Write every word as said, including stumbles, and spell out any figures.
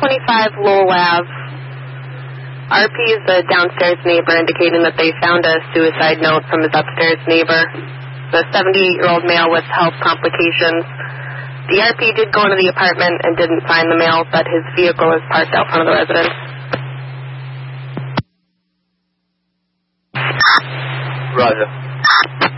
twenty-five Lowell Avenue. R P is the downstairs neighbor indicating that they found a suicide note from his upstairs neighbor. The seventy-eight-year-old male with health complications. The R P did go into the apartment and didn't find the male, but his vehicle is parked out front of the residence. Roger.